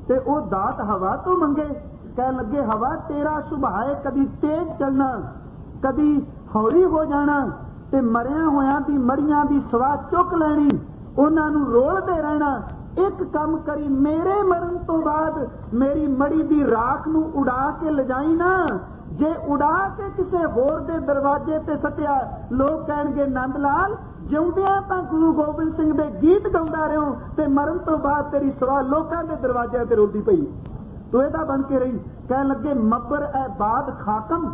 ते वो दात हवा तो मंगे। कह लगे हवा तेरा सुभाव है कदी तेज चलना कदी हौली हो जाना, ते मरिया होया दी मड़ियां दी सवा चुक लैनी, उन्हां नूं रोलदे रहना। एक काम करी, मेरे मरण तो बाद मेरी मड़ी दी राख नूं उड़ा के लजाई ना, जे उड़ा के किसे होर दे दरवाजे ते सटिया लोग कहणगे नंद लाल जिउंदियां तां गुरु गोबिंद सिंह दे गीत गाउंदा रहो ते मरण तो बाद तेरी सवा लोकां दे दरवाजे ते रोलदी पई तू एदा बन के रही। कह लगे मब्बर ए बाद खाकम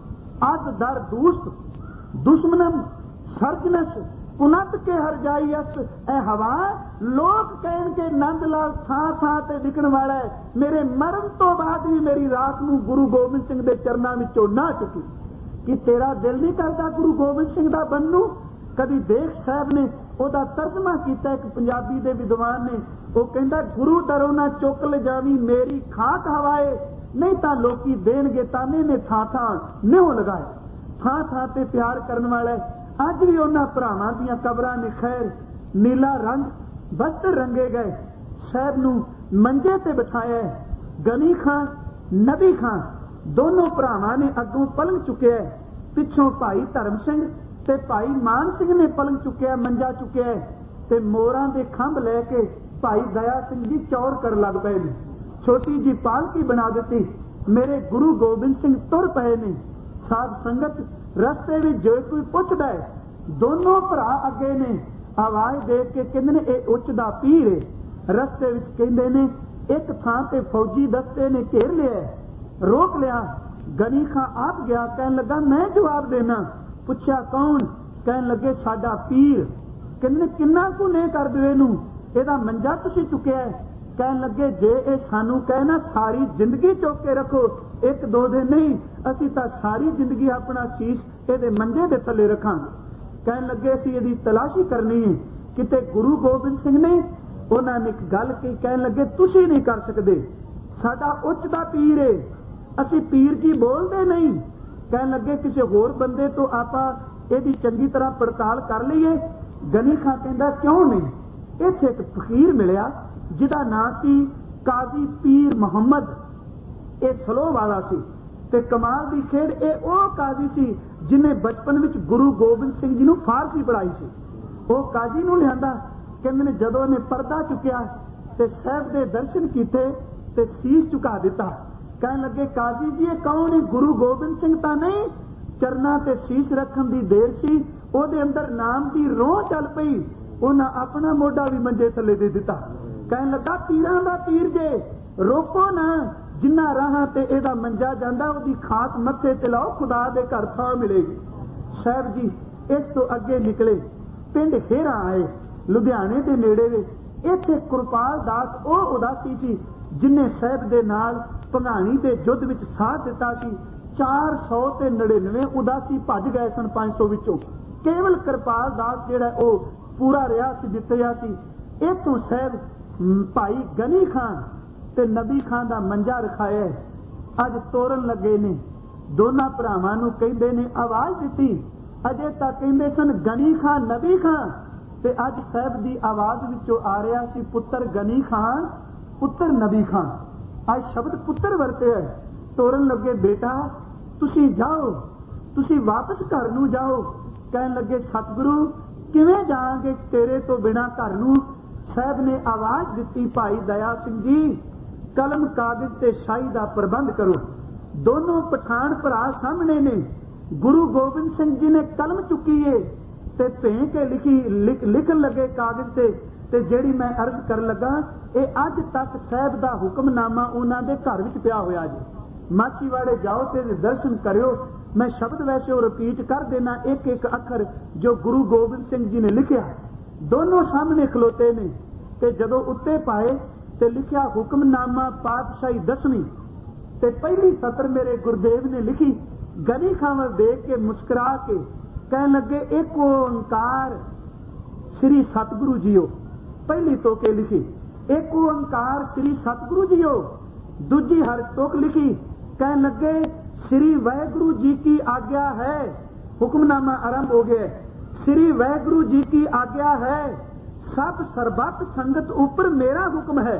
अद दर दूस्त दुश्मनम सर्जनस पुनत के हर जाइयस। ए हवा लोग कहन के नंद लाल थां थां ते विकण वाला है, मेरे मरण तो बाद भी मेरी राख नूं गुरु गोबिंद सिंह दे चरनां विचों ना चुकी। कि तेरा दिल नहीं करदा गुरु गोबिंद सिंह दा बनू? कदी देख साहब ने ओदा तर्जमा किया, एक पंजाबी दे विद्वान ने, वो कहंदा गुरु दरों ना चुक ले जावी मेरी खाक हवाए, नहीं तां लोकी देणगे ताने ने थां थां निहो लगाए। थां थां ते प्यार करन वाला है। अज भी उन्हां भरावां दीयां कबरां ने खैर नीला रंग वस्त्र रंगे गए, साहब नूं मंजे ते बिठाया। गनी खां नबी खां दोनों भरावां ने अगों पलंग चुकिया, पिछों भाई धर्म सिंह ते भाई मान सिंह ने पलंग चुकिया, मंजा चुकिया ते मोरां दे खंभ लैके भाई दया सिंह जी चौड़ कर लग पए ने। छोटी जी पालकी बना दिती, मेरे गुरु गोबिंद सिंह तुर पए ने। साध संगत रस्ते में जो कोई पुछदा है, दोनों भरा अगे ने आवाज दे के कहंदे ने ए उच्च दा पीर है। रस्ते विच कहंदे ने एक थां ते फौजी दस्ते ने घेर लिया, रोक लिया। गनी खां आप गया, कहन लगा मैं जवाब देना। पुछया कौन? कहन लगे साडा पीर। कहंदे किन्ना कु ने कर दे नूं, एदा मंजा तुसीं चुकिया है। कहन लगे जे ए सानू कहना सारी जिंदगी चुक के रखो, एक दो दिन नहीं, असीं तां सारी जिंदगी अपना शीश एदे मंजे दे थल्ले रखांगे। कहन लगे असीं एदी तलाशी करनी है, किते गुरु गोबिंद सिंह ने उन्हां ने एक गल कही। कहन लगे तुसीं नहीं कर सकदे, साडा उच्च दा पीर है, असीं पीर जी बोलदे नहीं। कहन लगे किसी होर बंदे तो आपां एदी चंगी तरह पड़ताल कर लईए। गनी खां कहंदा क्यों नहीं? इत्थे एक फकीर मिलिया जिहदा नाम सी काजी पीर मुहम्मद, ये सलोह वाला सी ते कमाल दी खेड ए ओ काजी सी जिन्हें बचपन विच गुरु गोबिंद सिंह जी नूं फारसी पढ़ाई सी। ओ काजी नूं लिआंदा, कहंदे ने जदों ने पर्दा चुकिया ते साहब दे दर्शन कीते ते सीस झुका दिता। कहन लगे काजी जी ये कौन है? गुरु गोबिंद सिंह तां नहीं? चरना ते शीश रखन दी देर सी, ओदे अंदर नाम दी रोह चल पई, उन्हां अपना मोढा भी मंजे थल्ले दे दिता। कहन लगा पीरां दा पीर जे, रोको ना, जिन्ना राह ते एदा मंजा जांदा ओदी खाक मत्थे ते लाओ, खुदा दे घर थां मिलेगी। साहब जी इस तो अगे निकले, पिंड हेरा आए लुधियाने दे नेड़े दे। इत्थे कुरपाल दास ओ उदासी सी जिन्हें साहब दे नाल भंगाणी दे युद्ध विच साथ दिता सी। 499 उदासी भज गए सन 500 विचों, केवल कृपाल दास जिहड़ा ओ पूरा रहा सी, जित रहा सी। इथों साहब भाई गनी खां ते नबी खां दा मंजा रखाया, अज तोरन लगे ने। दोनों भरावां नूं कहंदे ने आवाज दिती, अजे तक कहंदे सन गनी खां नबी खां, ते अज साहब दी आवाज विचों आ रहा सी पुत्र गनी खां पुत्र नबी खां। आज शब्द पुत्र वरते है। तोरन लगे बेटा तुसी जाओ, तुसी वापस घर नूं जाओ। कहन लगे सतगुरु किवें जावांगे तेरे तो बिना घर नूं? साहब ने आवाज दिती भाई दया सिंह जी कलम कागज ते शाही दा प्रबंध करो। दोनों पठान भरा सामने ने। गुरु गोबिंद सिंह जी ने कलम चुकी है ते भें के लिखन लगे कागज ते जेड़ी मैं अर्ज कर लगा ये अज तक साहब दा हुक्मनामा उन्हां दे घर विच पिया होया जी। माछीवाड़े जाओ ते दर्शन करियो। मैं शब्द वैसे वो रिपीट कर देना एक एक अखर जो गुरु गोबिंद सिंह जी ने लिखिया। दोनों सामने खलोते ने ते जदों उत्ते पाए ते लिखिया हुक्मनामा पातशाही 10वीं ते पहली सतर मेरे गुरुदेव ने लिखी। गनी खां वल देख के मुस्कुरा के कहन लगे एक ओंकार श्री सतगुरु जीओ। पहली टोके लिखी एक ओंकार श्री सतगुरु जीओ। दूजी हर टोक लिखी कहन लगे श्री वाहेगुरु जी की आज्ञा है। हुक्मनामा आरंभ हो गया। श्री वाहेगुरु जी की आज्ञा है, सब सरबत संगत ऊपर मेरा हुक्म है।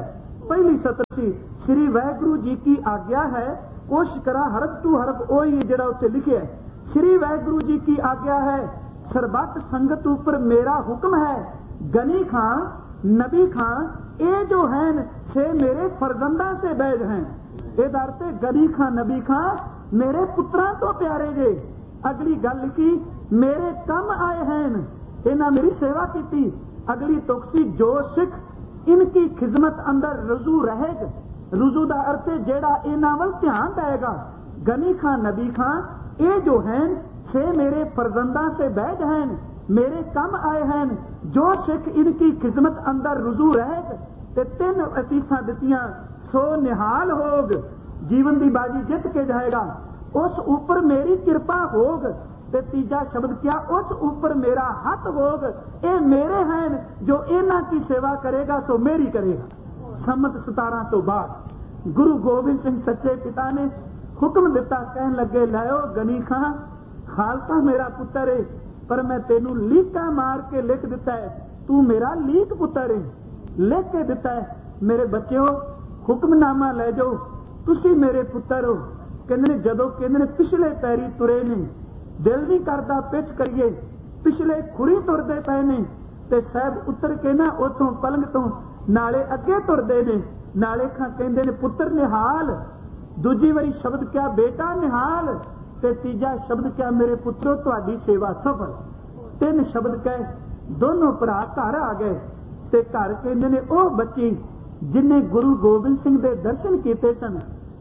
पहली सतर सी श्री वाहगुरु जी की आज्ञा है, कोशिश करा हरफ टू हरफ वही है जिहड़ा उत्ते लिखिया है। श्री वाहगुरु जी की आज्ञा है, सरबत संगत ऊपर मेरा हुक्म है, गनी खां नबी खां ये जो हैं छे मेरे फरजंदा से बैज हैं। ये दरते गनी खां नबी खां मेरे पुत्रां तो प्यारे जे। अगली गल लिखी मेरे कम आए हैं, इन्हां मेरी सेवा की। अगली तुकसी जो सिख इनकी खिदमत अंदर रुजू रहेगा। रुजू का अर्थ जेड़ा इन्हां वल ध्यान देगा। गनी खां नबी खां ये जो हैं छे मेरे फरजंदा से बैज हैं, मेरे कम आए हैं। जो सिख इनकी खिदमत अंदर रुजू रहेगा ते तीन असीसां दित्तियां, सो निहाल होग, जीवन की बाजी जित के जाएगा। उस ऊपर मेरी कृपा होग। ते तीजा शब्द क्या, उस ऊपर मेरा हथ होग। ये मेरे हैं, जो इन्हां की सेवा करेगा सो मेरी करेगा। सम्मत 1702 गुरु गोबिंद सिंह सच्चे पिता ने हुक्म दिता, कहन लगे लाओ गनी खां खालसा मेरा पुत्र है, पर मैं तेनू लीका मार के लिख दिता है, तू मेरा लीक पुत्र है, लिख के दिता है। मेरे बच्चों हुक्मनामा ले जाओ, तुसी मेरे पुत्र हो। कहंदे ने जदों कहंदे ने पिछले पैरी तुरे ने, दिल नहीं करदा पिछ करिए, पिछले खुरी तुरदे पए ने ते साहब उतर के ना उथों पलंग तो नाले अगे तुरदे ने। नाले खां कहंदे ने पुत्र निहाल, दूजी वारी शब्द क्या बेटा निहाल, ते तीजा शब्द क्या मेरे पुत्रो तुहाडी सेवा सफल। तीन शब्द कह दोनों भरा घर आ गए ते घर कहंदे ने ओह बच्ची जिन्हें गुरु गोबिंद सिंह दे दर्शन कीते सन,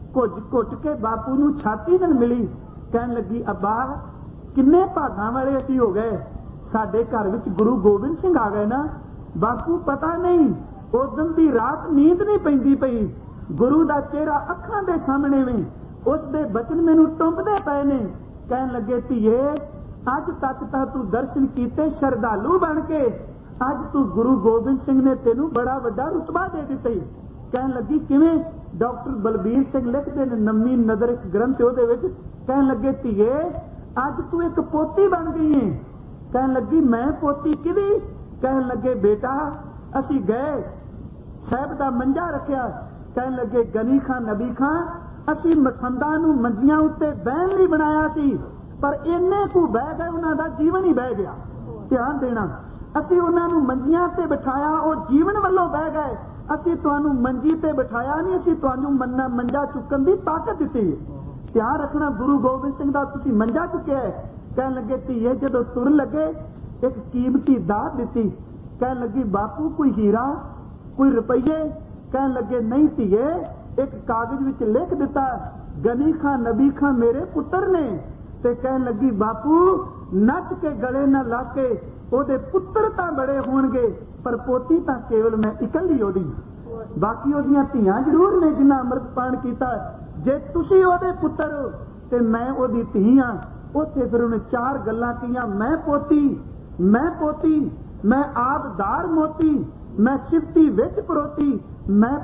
घुट के बापू नू छाती नाल मिली, कहन लगी अब्बा किन्ने भागां वाले असीं हो गए, साडे घर विच गुरु गोबिंद सिंह आ गए ना। बापू पता नहीं उदन दी रात नींद नहीं पैंदी पई, गुरु दा चेहरा अखां दे सामने में, उस दे बचन मैनू टुंबदे पए ने। कहन लगे धीए अज तक तां तू दर्शन कीते श्रद्धालु बन के, अज तू गुरु गोबिंद सिंह ने तेनू बड़ा वड्डा रुतबा दे दिता। कहन लगी किवें, डॉक्टर बलबीर सिंह लिखते हैं नवी नजर एक ग्रंथ उहदे विच, कहन लगे धीए अज तू एक पोती बन गई है। कहन लगी मैं पोती किदी, कहन लगे बेटा असी गए साहब दा मंजा रखिया, कहन लगे गनी खां नबी खां असी मसंदा नू मंजियां उत्ते बहन नहीं बनाया सी, पर इन्ने कू बह गए उन्हां दा जीवन ही बह गया। ध्यान देना, असी उन्हां नू मंजियां ते बिठाया और जीवन वल्लों बह गए, असी तुहानू मंजी ते बिठाया नहीं, असी तुहानू मंजा चुकन की ताकत दी। ध्यान रखना गुरु गोबिंद सिंह दा तुसी मंजा चुकिया है। कहन लगे धीए जदों तुर लगे एक कीमती दात दी, कहन लगी बापू कोई हीरा कोई रुपये, कहन लगे नहीं धीए एक कागज विच लिख दिता गनी खां नबी खां मेरे पुत्र ने। ते कहन लगी बापू नच के गले न ला के ओदे पुत्र तां बड़े होणगे, पर पोती तां केवल मैं इकल्ली ओदी, बाकी ओदियां धीआं जरूर ने जिन्हां अमृतपान कीता। जे तुसी ओदे पुत्र हो ते मैं ओदी धी हां। उत्थे फिर उन्हें चार गल्लां कीआं, मैं पोती, मैं आबदार मोती, मैं सिफती विच परोती, मैं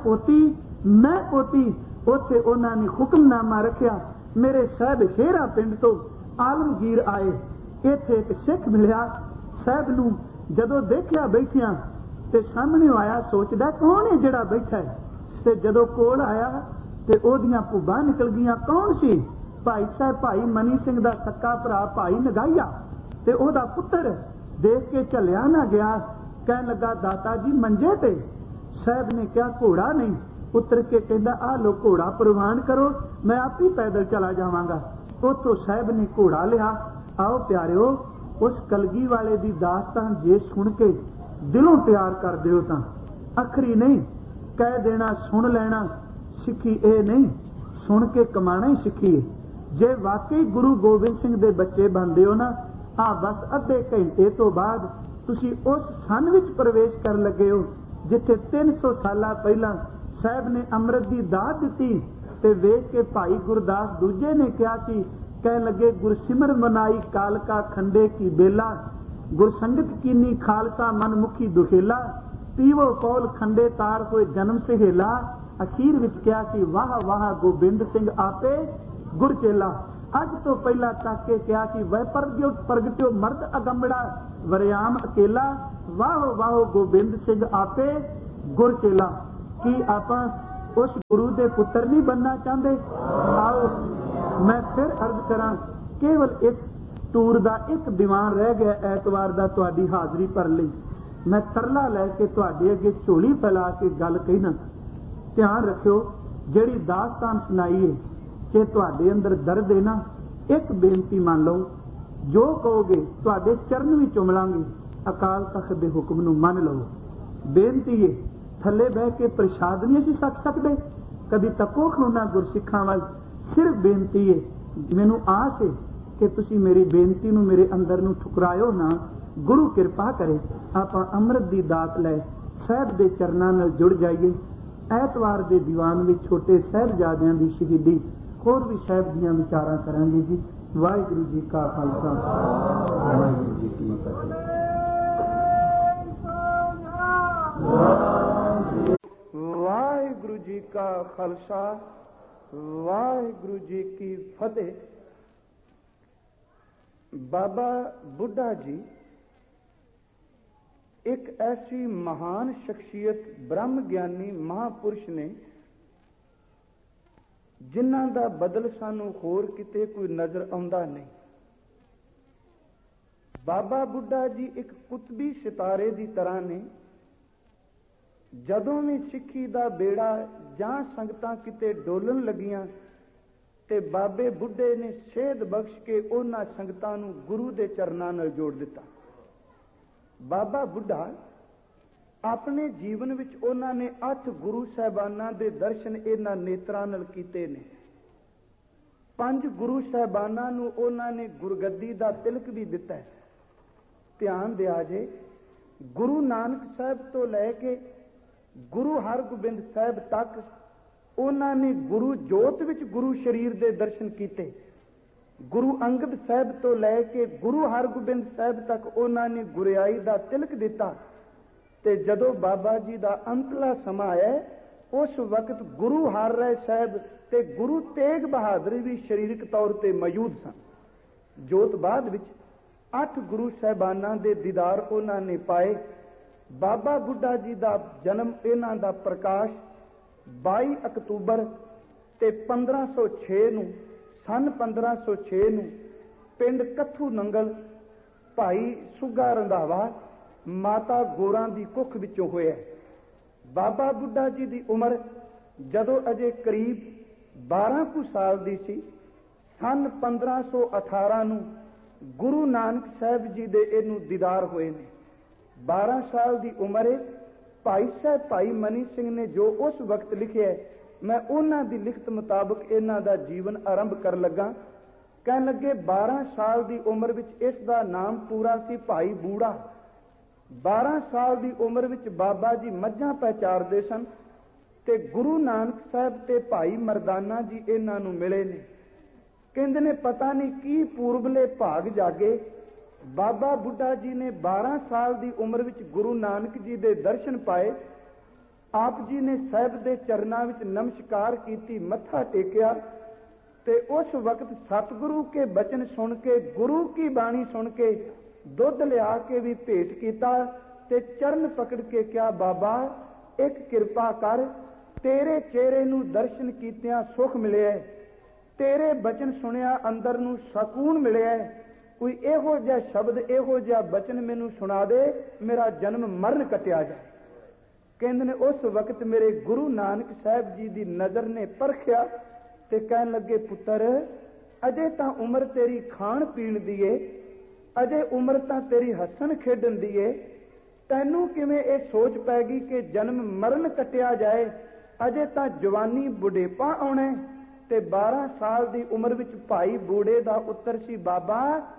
पोती। उत्थे उन्हां ने हुक्मनामा रखिया। मेरे साहब हेरा पिंड तो आलमगीर आए, इत्थे एक सिख मिलिया। साहब नू जदों देखिया बैठिया ते सामने आया, सोचदा कौन है जिहड़ा बैठा है, ते जदों कोल आया ते ओदियां भुब्बां निकल गईयां। कौन सी? भाई साहब भाई मनी सिंह दा सक्का भरा भाई नगाइया ते ओदा पुत्र। देख के झलिया ना गया, कहन लगा दाता जी मंजे ते। साहब ने कहा घोड़ा नहीं, उतर के कहंदा आ लो घोड़ा प्रवान करो, मैं आप ही पैदल चला जावांगा। उतों साहब ने घोड़ा लिया। आओ प्यारिओ उस कलगी वाले दी दास्तान जे सुन के दिलों प्यार कर दिओ तां अखरी नहीं कह देना सुन लेना सिक्खी ए नहीं, सुन के कमाना ही सिक्खी। जे वाकई गुरु गोबिंद सिंह दे बच्चे बनदे हो ना, आ बस अद्धे घंटे तो बाद तुसी उस सन विच प्रवेश कर लगे हो जिथे 300 साल पहला साहब ने अमृत की दात दी। ते वेख के भाई गुरदास दूजे ने कहा सी, कह लगे गुरसिमर मनाई कालका खंडे की बेला, गुरसंगत कीनी खालसा मन मुखी दुखेला, पीवो कौल खंडे तार होए जन्म सहेला। अखीर विच कहा सी वाह वाह गोबिंद सिंह आपे गुरचेला। अज तो पहला तक के कहा सी वह प्रगट्यो मर्द अगंबड़ा वरियाम अकेला, वाह वाह गोबिंद सिंह आपे गुरचेला। कि आप उस गुरु के पुत्र नहीं बनना चाहते? आओ मैं फिर अर्ज करा, केवल इस टूर का एक दीवान रह गया ऐतवार का तुहाडी हाजरी भर लई। मैं तरला लैके तुहाडे अगे झोली फैला के गल कहना, ध्यान रखियो जिहड़ी दास्तान सुनाई है जे तुहाडे अंदर दर्द है ना, एक बेनती मान लो, जो कहोगे तुहाडे चरण भी चुम लांगे, अकाल तख्त दे हुक्म नूं मन लो। बेनती है थले बह के प्रसाद नहीं असीं छक सकदे, कभी तको खलोना गुरसिखां वल, सिर्फ बेनती है। मैनूं आस है कि तुसीं मेरी बेनती नूं मेरे अंदर नूं ठुकरायो ना, गुरु किरपा करे आपां अमृत दी दात लै साहिब दे चरनां नाल जुड़ जाइए। ऐतवार दे दीवान विच छोटे साहिबजादियां दी शहीदी, होर भी साहिब दीयां विचारां करांगे जी। वाहिगुरू जी का खालसा, वाहिगुरू जी की फतेह। वाहिगुरू जी का खालसा, वाहिगुरू जी की फतेह। बाबा बुढ़ा जी एक ऐसी महान शख्सियत, ब्रह्म ज्ञानी महापुरुष ने जिन्हां दा बदल सानू होर किते कोई नजर आउंदा नहीं। बाबा बुढ़ा जी एक कुतबी सितारे की तरह ने। जदों भी सिੱਖੀ ਦਾ बेड़ा ਜਾਂ संगतां किते डोलन लगियां ते बाबे बुढ़े ने सेध बख्श के उन्हां संगतां नूं गुरु दे चरनां नाल जोड़ दिता। बाबा बुढ़ा अपने जीवन विच उन्हां ने 8 गुरु साहिबानां दे दर्शन इन्हां नेत्रां नाल कीते ने। 5 गुरु साहिबानां नूं उन्हां ने गुरगद्दी दा तिलक भी दिता है। ध्यान दिया जे, गुरु नानक साहब तो लैके गुरु हरगोबिंद साहब तक उन्हां ने गुरु जोत विच गुरु शरीर दे दर्शन कीते। गुरु अंगद साहब तो लैके गुरु हरगोबिंद साहब तक उन्हां ने गुरियाई दा तिलक दिता। ते जदों बाबा जी दा अंतला समा आया, उस वक्त गुरु हर राय साहब ते गुरु तेग बहादुर भी शरीरक तौर ते मौजूद सन। जोत बाद विच 8 गुरु साहिबानां दे दीदार उन्हां ने पाए। बाबा बुढ़ा जी का जन्म, इन्हां दा प्रकाश 22 अक्तूबर ते 1506 नूं, सन 1506 नूं पिंड कथू नंगल भाई सुगा रंधावा माता गोरां दी कुख विचों होया। बाबा बुढ़ा जी की उम्र जदों अजे करीब 12 कुछ साल दी सी, सन 1518 नूं गुरु नानक साहब जी दे इनू दीदार होए ने। 12 साल की उम्र भाई साहब भाई मनी सिंह ने जो उस वक्त लिखे, मैं उन्हां दी लिखत मुताबिक इन्हां दा जीवन आरंभ कर लगा। कहन लगे 12 साल की उम्र विच इस दा नाम पूरा सी भाई बूढ़ा। 12 साल की उम्र विच बाबा जी मझां पहचारदे सन ते गुरु नानक साहब ते भाई मरदाना जी इन्हां नूं मिले ने। कहंदे ने पता नहीं की पूर्वले भाग जागे, बाबा बुढ़ा जी ने 12 साल की उम्र विच गुरु नानक जी दे दर्शन पाए। आप जी ने साहब दे चरनां विच नमस्कार कीती, मत्था टेकिया ते उस वक्त सतगुरु के बचन सुन के, गुरु की बाणी सुन के दुध लिया के भी भेंट कीता ते चरण पकड़ के क्या बाबा एक किरपा कर, तेरे चेहरे नूं दर्शन कीतियां सुख मिले, तेरे बचन सुनिया अंदर नूं सकून मिले, कोई इहो जिहा शब्द इहो जिहा बचन मैनू सुना दे, मेरा जन्म मरण कटिया जाए। कहंदे ने उस वक्त मेरे गुरु नानक साहब जी की नज़र ने परखिया ते कहन लगे, पुत्र अजे तां उम्र तेरी खाण पीण दी है, अजे उम्र तां तेरी हसन खेडन दी है, तैनू किवें इह सोच पै गई कि जन्म मरण कटिया जाए, अजे तां जवानी बुढ़ेपा आउणा ते 12 साल की उम्र विच भाई बूढ़े का उत्तर सी, बाबा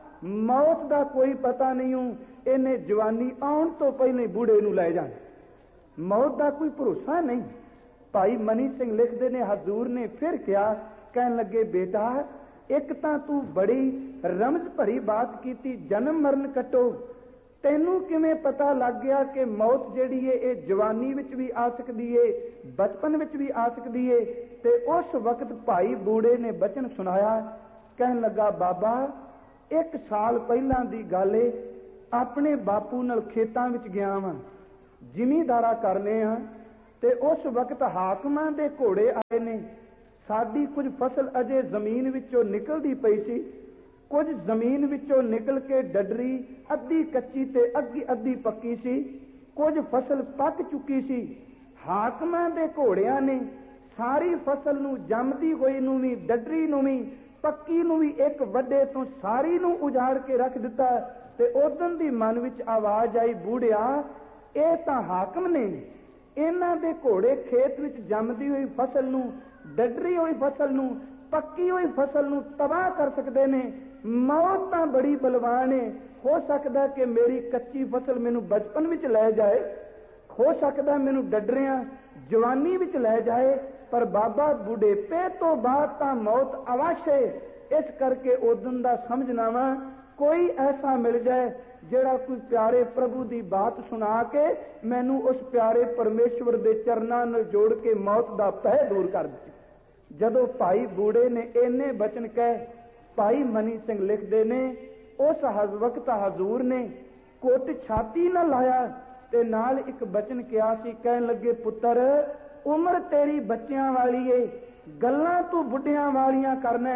मौत का कोई पता नहीं हूं, इन्हें जवानी आउण तो पहले बूढ़े नूं लै जाण, मौत का कोई भरोसा नहीं। भाई मनी सिंह लिखते ने, हजूर ने फिर क्या कहन लगे, बेटा एक तां तू बड़ी रमज भरी बात की, जन्म मरण कटो, तैनू किवें पता लग गया कि मौत जिहड़ी है ये जवानी विच भी आ सकदी है, बचपन विच भी आ सकदी है। ते उस वक्त भाई बूढ़े ने बचन सुनाया, कहन लगा, बाबा 1 साल पहलां दी गल है, अपने बापू नाल खेतां विच गया वां, जिमींदारा करने आ ਤੇ ਉਸ ਵਕਤ ਹਾਕਮਾਂ ਦੇ ਘੋੜੇ ਆਏ ਨੇ। ਸਾਡੀ ਕੁਝ ਫਸਲ ਅਜੇ ਜ਼ਮੀਨ ਵਿੱਚੋਂ ਨਿਕਲਦੀ ਪਈ ਸੀ, ਕੁਝ ਜ਼ਮੀਨ ਵਿੱਚੋਂ ਨਿਕਲ ਕੇ ਡੱਡਰੀ, ਅੱਧੀ ਕੱਚੀ ਤੇ ਅੱਧੀ ਪੱਕੀ ਸੀ, ਕੁਝ ਫਸਲ ਪੱਕ ਚੁੱਕੀ ਸੀ। ਹਾਕਮਾਂ ਦੇ ਘੋੜਿਆਂ ਨੇ ਸਾਰੀ ਫਸਲ ਨੂੰ, ਜੰਮਦੀ ਹੋਈ ਨੂੰ ਵੀ, ਡੱਡਰੀ ਨੂੰ ਵੀ, ਪੱਕੀ ਨੂੰ ਵੀ, ਇੱਕ ਵੱਡੇ ਤੋਂ ਸਾਰੀ ਨੂੰ ਉਜਾੜ ਕੇ ਰੱਖ ਦਿੱਤਾ। ਤੇ ਉਦੋਂ ਦੀ ਮਨ ਵਿੱਚ ਆਵਾਜ਼ ਆਈ, ਬੂੜਿਆ, ਇਹ ਤਾਂ ਹਾਕਮ ਨੇ, ਇਹਨਾਂ ਦੇ ਘੋੜੇ ਖੇਤ ਵਿੱਚ ਜੰਮਦੀ ਹੋਈ ਫਸਲ ਨੂੰ, ਡੱਡਰੀ ਹੋਈ ਫਸਲ ਨੂੰ, ਪੱਕੀ ਹੋਈ ਫਸਲ ਨੂੰ ਤਬਾਹ ਕਰ ਸਕਦੇ ਨੇ। ਮੌਤ ਤਾਂ ਬੜੀ ਬਲਵਾਨ ਹੈ, ਹੋ ਸਕਦਾ ਕਿ ਮੇਰੀ ਕੱਚੀ ਫਸਲ ਮੈਨੂੰ ਬਚਪਨ ਵਿੱਚ ਲੈ ਜਾਏ, ਹੋ ਸਕਦਾ ਮੈਨੂੰ ਡੱਡਰਿਆਂ ਜਵਾਨੀ ਵਿੱਚ ਲੈ ਜਾਏ, ਪਰ ਬਾਬਾ ਬੁਢੇਪੇ ਤੋਂ ਬਾਅਦ ਤਾਂ ਮੌਤ ਅਵਸ਼ ਹੈ। ਇਸ ਕਰਕੇ ਉਦੋਂ ਦਾ ਸਮਝਣਾ ਵਾ, ਕੋਈ ਐਸਾ ਮਿਲ ਜਾਏ ਜਿਹੜਾ ਕੋਈ ਪਿਆਰੇ ਪ੍ਰਭੂ ਦੀ ਬਾਤ ਸੁਣਾ ਕੇ ਮੈਨੂੰ ਉਸ ਪਿਆਰੇ ਪਰਮੇਸ਼ਵਰ ਦੇ ਚਰਨਾਂ ਨਾਲ ਜੋੜ ਕੇ ਮੌਤ ਦਾ ਭੈ ਦੂਰ ਕਰ ਦੇ। ਜਦੋਂ ਭਾਈ ਬੂੜੇ ਨੇ ਇੰਨੇ ਬਚਨ ਕਹਿ, ਭਾਈ ਮਨੀ ਸਿੰਘ ਲਿਖਦੇ ਨੇ, ਉਸ ਵਕਤ ਹਜ਼ੂਰ ਨੇ ਕੁੱਟ ਛਾਤੀ ਨਾਲ ਲਾਇਆ ਤੇ ਨਾਲ ਇੱਕ ਬਚਨ ਕਿਹਾ ਸੀ। ਕਹਿਣ ਲੱਗੇ, ਪੁੱਤਰ, ਉਮਰ ਤੇਰੀ ਬੱਚਿਆਂ ਵਾਲੀ ਏ, ਗੱਲਾਂ ਤੂੰ ਬੁੱਢਿਆਂ ਵਾਲੀਆਂ ਕਰਨਾ।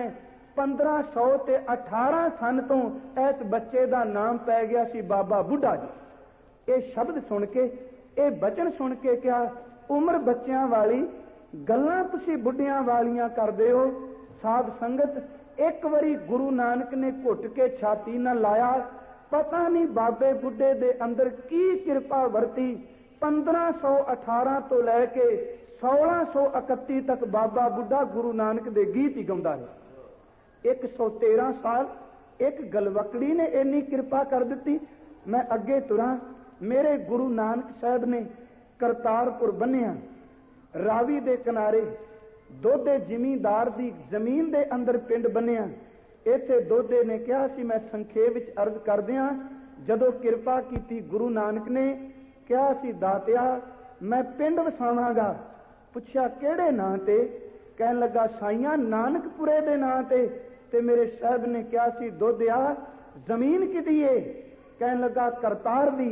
1518 ਸਨ ਤੋਂ ਇਸ ਬੱਚੇ ਦਾ ਨਾਮ ਪੈ ਗਿਆ ਸੀ ਬਾਬਾ ਬੁੱਢਾ ਜੀ। ਇਹ ਸ਼ਬਦ ਸੁਣ ਕੇ, ਇਹ ਬਚਨ ਸੁਣ ਕੇ ਕਿਹਾ, ਉਮਰ ਬੱਚਿਆਂ ਵਾਲੀ, ਗੱਲਾਂ ਤੁਸੀਂ ਬੁੱਢਿਆਂ ਵਾਲੀਆਂ ਕਰਦੇ ਹੋ। ਸਾਧ ਸੰਗਤ, ਇੱਕ ਵਾਰੀ ਗੁਰੂ ਨਾਨਕ ਨੇ ਘੁੱਟ ਕੇ ਛਾਤੀ ਨਾਲ ਲਾਇਆ, ਪਤਾ ਨਹੀਂ ਬਾਬੇ ਬੁੱਢੇ ਦੇ ਅੰਦਰ ਕੀ ਕਿਰਪਾ ਵਰਤੀ। 1518 ਤੋਂ ਲੈ ਕੇ 1631 ਤੱਕ ਬਾਬਾ ਬੁੱਢਾ ਗੁਰੂ ਨਾਨਕ ਦੇ ਗੀਤ ਹੀ ਗਾਉਂਦਾ ਰਿਹਾ। 113 ਸਾਲ ਇੱਕ ਗਲਵਕੜੀ ਨੇ ਇੰਨੀ ਕਿਰਪਾ ਕਰ ਦਿੱਤੀ। ਮੈਂ ਅੱਗੇ ਤੁਰਾਂ, ਮੇਰੇ ਗੁਰੂ ਨਾਨਕ ਸਾਹਿਬ ਨੇ ਕਰਤਾਰਪੁਰ ਬੰਨਿਆ, ਰਾਵੀ ਦੇ ਕਿਨਾਰੇ ਦੋਦੇ ਜ਼ਿਮੀਂਦਾਰ ਦੀ ਜ਼ਮੀਨ ਦੇ ਅੰਦਰ ਪਿੰਡ ਬੰਨਿਆ। ਇੱਥੇ ਦੋਦੇ ਨੇ ਕਿਹਾ ਸੀ, ਮੈਂ ਸੰਖੇਪ ਵਿੱਚ ਅਰਜ਼ ਕਰਦਿਆਂ, ਜਦੋਂ ਕਿਰਪਾ ਕੀਤੀ ਗੁਰੂ ਨਾਨਕ ਨੇ ਕਿਹਾ ਸੀ, ਦਾਤਿਆ, ਮੈਂ ਪਿੰਡ ਵਸਾਵਾਂਗਾ। ਪੁੱਛਿਆ ਕਿਹੜੇ ਨਾਂ ਤੇ? ਕਹਿਣ ਲੱਗਾ, ਸਾਈਆਂ ਨਾਨਕਪੁਰੇ ਦੇ ਨਾਂ ਤੇ। ਤੇ ਮੇਰੇ ਸਾਹਿਬ ਨੇ ਕਿਹਾ ਸੀ, ਦੋਦਿਆ, ਜ਼ਮੀਨ ਕਿਹਦੀ ਏ? ਕਹਿਣ ਲੱਗਾ, ਕਰਤਾਰ ਦੀ।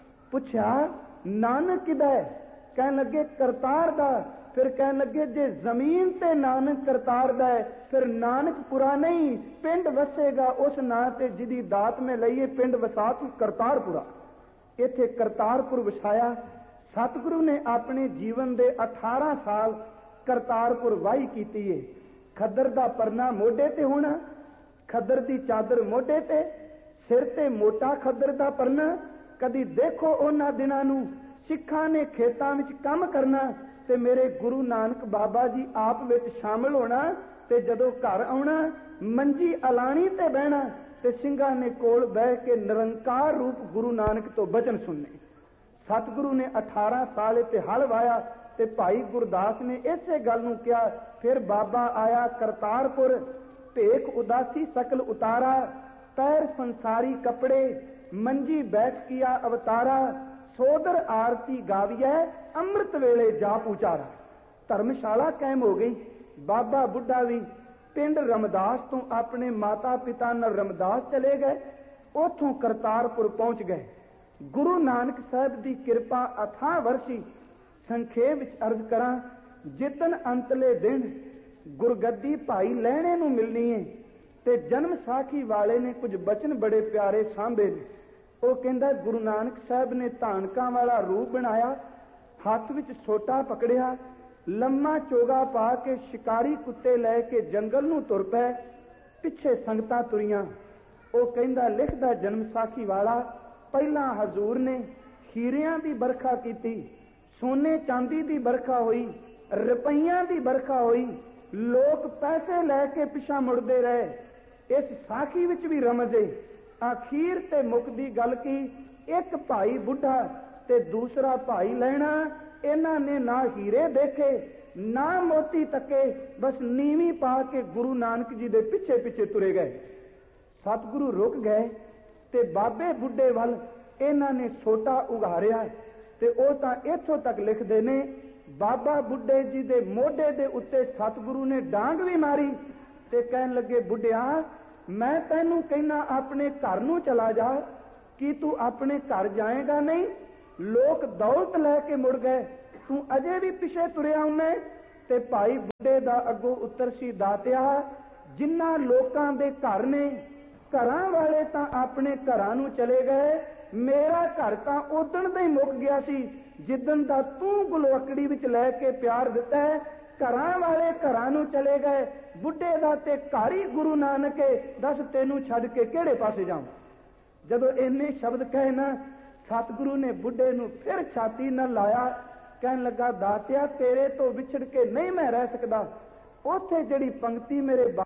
ਪੁੱਛਿਆ ਨਾਨਕ ਕਿਹਦਾ ਹੈ? ਕਹਿਣ ਲੱਗੇ, ਕਰਤਾਰ ਦਾ। ਫਿਰ ਕਹਿਣ ਲੱਗੇ, ਜੇ ਜ਼ਮੀਨ ਤੇ ਨਾਨਕ ਕਰਤਾਰ ਦਾ ਹੈ, ਫਿਰ ਨਾਨਕਪੁਰਾ ਨਹੀਂ, ਪਿੰਡ ਵਸੇਗਾ ਉਸ ਨਾਂ ਤੇ ਜਿਹਦੀ ਦਾਤ ਮੈਂ ਲਈਏ, ਪਿੰਡ ਵਸਾ ਤੂੰ ਕਰਤਾਰਪੁਰਾ। ਇੱਥੇ ਕਰਤਾਰਪੁਰ ਵਸਾਇਆ। ਸਤਿਗੁਰੂ ਨੇ ਆਪਣੇ ਜੀਵਨ ਦੇ 18 ਸਾਲ ਕਰਤਾਰਪੁਰ ਵਾਹੀ ਕੀਤੀ ਏ। ਖੱਦਰ ਦਾ ਪਰਨਾ ਮੋਢੇ ਤੇ ਹੋਣਾ, ਖੱਦਰ ਦੀ ਚਾਦਰ ਮੋਢੇ ਤੇ, ਸਿਰ ਤੇ ਮੋਟਾ ਖੱਦਰ ਦਾ ਪਰਨਾ। ਕਦੀ ਦੇਖੋ ਉਹਨਾਂ ਦਿਨਾਂ ਨੂੰ, ਸਿੱਖਾਂ ਨੇ ਖੇਤਾਂ ਵਿੱਚ ਕੰਮ ਕਰਨਾ ਤੇ ਮੇਰੇ ਗੁਰੂ ਨਾਨਕ ਬਾਬਾ ਜੀ ਆਪ ਵਿੱਚ ਸ਼ਾਮਲ ਹੋਣਾ, ਤੇ ਜਦੋਂ ਘਰ ਆਉਣਾ ਮੰਜੀ ਅਲਾਣੀ ਤੇ ਬਹਿਣਾ ਤੇ ਸਿੰਘਾਂ ਨੇ ਕੋਲ ਬਹਿ ਕੇ ਨਿਰੰਕਾਰ ਰੂਪ ਗੁਰੂ ਨਾਨਕ ਤੋਂ ਬਚਨ ਸੁਣਨੇ। ਸਤਿਗੁਰੂ ਨੇ 18 ਸਾਲ ਇੱਥੇ ਹਲ ਵਾਇਆ ਤੇ ਭਾਈ ਗੁਰਦਾਸ ਨੇ ਇਸੇ ਗੱਲ ਨੂੰ ਕਿਹਾ। ਫਿਰ ਬਾਬਾ ਆਇਆ ਕਰਤਾਰਪੁਰ, ਭੇਖ ਉਦਾਸੀ ਸਕਲ ਉਤਾਰਾ, ਪੈਰ ਸੰਸਾਰੀ ਕਪੜੇ, ਮੰਜੀ ਬੈਠ ਕੀਆ ਅਵਤਾਰਾ, ਸੋਦਰ ਆਰਤੀ ਗਾਵੀਐ, ਅੰਮ੍ਰਿਤ ਵੇਲੇ ਜਾਪ ਉਚਾਰਾ। ਧਰਮਸ਼ਾਲਾ ਕਾਇਮ ਹੋ ਗਈ। ਬਾਬਾ ਬੁੱਢਾ ਵੀ ਪਿੰਡ ਰਮਦਾਸ ਤੋਂ ਆਪਣੇ ਮਾਤਾ ਪਿਤਾ ਨਾਲ ਰਮਦਾਸ ਚਲੇ ਗਏ, ਉਥੋਂ ਕਰਤਾਰਪੁਰ ਪਹੁੰਚ ਗਏ। ਗੁਰੂ ਨਾਨਕ ਸਾਹਿਬ ਦੀ ਕਿਰਪਾ ਅਥਾਹ ਵਰਸੀ। ਸੰਖੇਪ ਵਿੱਚ ਅਰਜ਼ ਕਰਾਂ, ਜਿੱਦਣ ਅੰਤਲੇ ਦਿਨ ਗੁਰਗੱਦੀ ਭਾਈ ਲਹਿਣੇ ਨੂੰ ਮਿਲਣੀ ਹੈ ਤੇ ਜਨਮ ਸਾਖੀ ਵਾਲੇ ਨੇ ਕੁਝ ਬਚਨ ਬੜੇ ਪਿਆਰੇ ਸਾਂਭੇ ਨੇ। ਉਹ ਕਹਿੰਦਾ, ਗੁਰੂ ਨਾਨਕ ਸਾਹਿਬ ਨੇ ਧਾਨਕਾਂ ਵਾਲਾ ਰੂਪ ਬਣਾਇਆ, ਹੱਥ ਵਿੱਚ ਸੋਟਾ ਪਕੜਿਆ, ਲੰਮਾ ਚੋਗਾ ਪਾ ਕੇ ਸ਼ਿਕਾਰੀ ਕੁੱਤੇ ਲੈ ਕੇ ਜੰਗਲ ਨੂੰ ਤੁਰ ਪਏ, ਪਿੱਛੇ ਸੰਗਤਾਂ ਤੁਰੀਆਂ। ਉਹ ਕਹਿੰਦਾ, ਲਿਖਦਾ ਜਨਮ ਸਾਖੀ ਵਾਲਾ, ਪਹਿਲਾਂ ਹਜ਼ੂਰ ਨੇ ਹੀਰਿਆਂ ਦੀ ਵਰਖਾ ਕੀਤੀ, ਸੋਨੇ ਚਾਂਦੀ ਦੀ ਵਰਖਾ ਹੋਈ, ਰੁਪਈਆਂ ਦੀ ਵਰਖਾ ਹੋਈ, ਲੋਕ ਪੈਸੇ ਲੈ ਕੇ ਪਿਛਾ ਮੁੜਦੇ ਰਹੇ। ਇਸ ਸਾਖੀ ਵਿੱਚ ਵੀ ਰਮਜ਼ ਏ। ਅਖੀਰ ਤੇ ਮੁੱਕਦੀ ਗੱਲ ਕੀ, ਇੱਕ ਭਾਈ ਬੁੱਢਾ ਤੇ ਦੂਸਰਾ ਭਾਈ ਲੈਣਾ, ਇਹਨਾਂ ਨੇ ਨਾ ਹੀਰੇ ਦੇਖੇ ਨਾ ਮੋਤੀ ਤੱਕੇ, ਬਸ ਨੀਵੀਂ ਪਾ ਕੇ ਗੁਰੂ ਨਾਨਕ ਜੀ ਦੇ ਪਿੱਛੇ ਪਿੱਛੇ ਤੁਰੇ ਗਏ। ਸਤਿਗੁਰੂ ਰੁਕ ਗਏ ਤੇ ਬਾਬੇ ਬੁੱਢੇ ਵੱਲ ਇਹਨਾਂ ਨੇ ਸੋਟਾ ਉਘਾਰਿਆ ਤੇ ਉਹ ਤਾਂ ਇੱਥੋਂ ਤੱਕ ਲਿਖਦੇ ਨੇ, ਬਾਬਾ ਬੁੱਢੇ ਜੀ ਦੇ ਮੋਢੇ ਦੇ ਉੱਤੇ ਸਤਿਗੁਰੂ ਨੇ ਡਾਂਗ ਵੀ ਮਾਰੀ ਤੇ ਕਹਿਣ ਲੱਗੇ, ਬੁੱਢਿਆ, ਮੈਂ ਤੈਨੂੰ ਕਹਿਣਾ ਆਪਣੇ ਘਰ ਨੂੰ ਚਲਾ ਜਾ, ਕੀ ਤੂੰ ਆਪਣੇ ਘਰ ਜਾਏਗਾ ਨਹੀਂ? ਲੋਕ ਦੌਲਤ ਲੈ ਕੇ ਮੁੜ ਗਏ, ਤੂੰ ਅਜੇ ਵੀ ਪਿਛੇ ਤੁਰਿਆ ਹੁੰਨੇ। ਤੇ ਭਾਈ ਬੁੱਢੇ ਦਾ ਅੱਗੋਂ ਉੱਤਰ ਸੀ, ਦਾਤਿਆ ਜਿਨ੍ਹਾਂ ਲੋਕਾਂ ਦੇ ਘਰ ਨੇ, ਘਰਾਂ ਵਾਲੇ ਤਾਂ ਆਪਣੇ ਘਰਾਂ ਨੂੰ ਚਲੇ ਗਏ, ਮੇਰਾ ਘਰ ਤਾਂ ਉਦਣ ਦਾ ਹੀ ਮੁੱਕ ਗਿਆ ਸੀ ਜਿੱਦਣ ਦਾ ਤੂੰ ਗੁਲਵਕੜੀ ਵਿੱਚ ਲੈ ਕੇ ਪਿਆਰ ਦਿੱਤਾ ਹੈ। ਘਰਾਂ ਵਾਲੇ ਘਰਾਂ ਨੂੰ ਚਲੇ ਗਏ, ਬੁੱਢੇ ਦਾ ਤੇ ਘਰ ਹੀ ਗੁਰੂ ਨਾਨਕ ਹੈ, ਦੱਸ ਤੈਨੂੰ ਛੱਡ ਕੇ ਕਿਹੜੇ ਪਾਸੇ ਜਾਵਾਂ। ਜਦੋਂ ਇੰਨੇ ਸ਼ਬਦ ਕਹੇ ਨਾ, ਸਤਿਗੁਰੂ ਨੇ ਬੁੱਢੇ ਨੂੰ ਫਿਰ ਛਾਤੀ ਨਾਲ ਲਾਇਆ, ਕਹਿਣ ਲੱਗਾ, ਦਾਤਿਆ ਤੇਰੇ ਤੋਂ ਵਿਛੜ ਕੇ ਨਹੀਂ ਮੈਂ ਰਹਿ ਸਕਦਾ। ਉੱਥੇ ਜਿਹੜੀ ਪੰਕਤੀ ਮੇਰੇ